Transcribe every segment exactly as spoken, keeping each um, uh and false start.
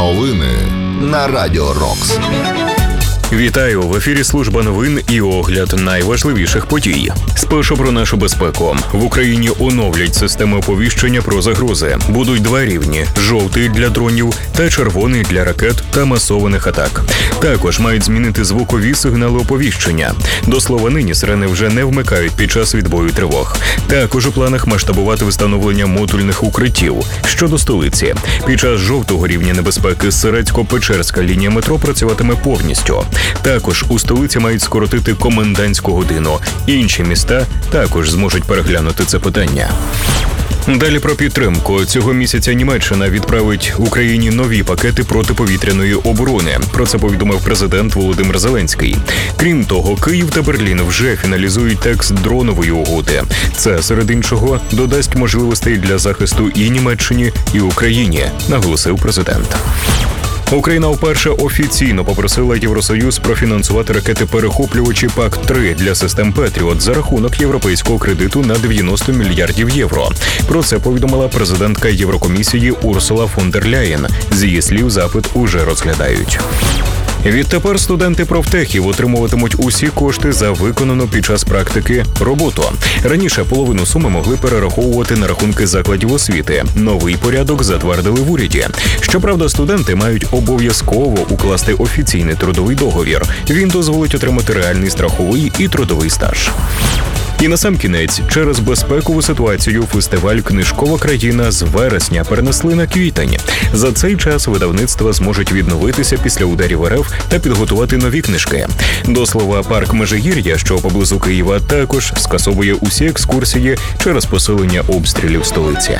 Новини на Радіо Рокс. Вітаю! В ефірі служба новин і огляд найважливіших подій. Спершу про нашу безпеку. В Україні оновлять системи оповіщення про загрози. Будуть два рівні – жовтий для дронів та червоний для ракет та масованих атак. Також мають змінити звукові сигнали оповіщення. До слова, нині сирени вже не вмикають під час відбою тривог. Також у планах масштабувати встановлення модульних укриттів. Щодо столиці. Під час жовтого рівня небезпеки Сирецько-Печерська лінія метро працюватиме повністю. Також у столиці мають скоротити комендантську годину. Інші міста також зможуть переглянути це питання. Далі про підтримку. Цього місяця Німеччина відправить Україні нові пакети протиповітряної оборони. Про це повідомив президент Володимир Зеленський. Крім того, Київ та Берлін вже фіналізують текст дронової угоди. Це, серед іншого, додасть можливостей для захисту і Німеччині, і Україні, наголосив президент. Україна вперше офіційно попросила Євросоюз профінансувати ракети-перехоплювачі пак три для систем «Петріот» за рахунок європейського кредиту на дев'яносто мільярдів євро. Про це повідомила президентка Єврокомісії Урсула фон дер Ляєн. З її слів, запит уже розглядають. Відтепер студенти профтехів отримуватимуть усі кошти за виконану під час практики роботу. Раніше половину суми могли перераховувати на рахунки закладів освіти. Новий порядок затвердили в уряді. Щоправда, студенти мають обов'язково укласти офіційний трудовий договір. Він дозволить отримати реальний страховий і трудовий стаж. І насамкінець, через безпекову ситуацію фестиваль «Книжкова країна» з вересня перенесли на квітень. За цей час видавництва зможуть відновитися після ударів РФ та підготувати нові книжки. До слова, парк Межигір'я, що поблизу Києва, також скасовує усі екскурсії через посилення обстрілів столиці.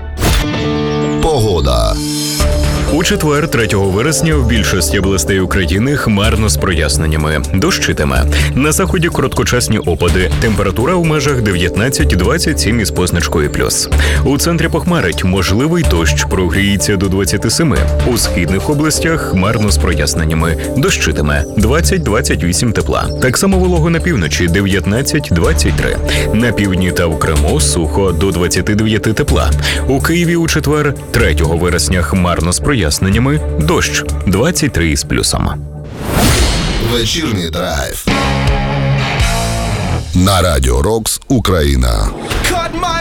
Погода. У четвер, третього вересня, в більшості областей України хмарно з проясненнями. Дощитиме. На заході короткочасні опади. Температура в межах дев'ятнадцять-двадцять сім із позначкою плюс. У центрі похмарить. Можливий дощ, прогріється до двадцяти семи. У східних областях хмарно з проясненнями. Дощитиме. двадцять-двадцять вісім тепла. Так само волого на півночі дев'ятнадцять-двадцять три. На півдні та в Криму сухо до двадцяти дев'яти тепла. У Києві у четвер, третього вересня, хмарно з проясненнями. Ясненнями дощ двадцять три із плюсом. Вечірній драйв на Радіо Рокс Україна.